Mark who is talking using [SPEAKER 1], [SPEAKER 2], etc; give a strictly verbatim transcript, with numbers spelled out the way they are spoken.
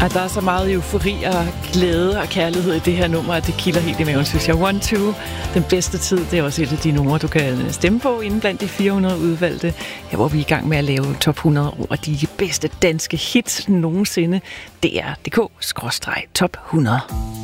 [SPEAKER 1] Og der er så meget eufori og glæde og kærlighed i det her nummer, at det kilder helt i maven, synes jeg. One, two, den bedste tid, det er også et af de numre, du kan stemme på inden blandt de fire hundrede udvalgte. Her hvor vi er i gang med at lave top hundrede over de bedste danske hits nogensinde. D R punktum d k skråstreg top hundrede.